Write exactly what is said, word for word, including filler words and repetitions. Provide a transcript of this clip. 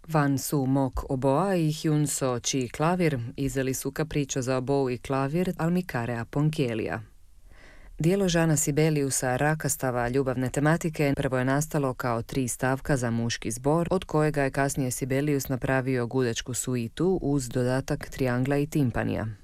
Van Su Mok oboa i Hyun So Chi klavir izveli su Capriccio za obou i klavir Almicarea Ponchiellia. Dijelo Jeana Sibeliusa Rakastava ljubavne tematike prvo je nastalo kao tri stavka za muški zbor, od kojega je kasnije Sibelius napravio gudečku suitu uz dodatak triangla i timpanija.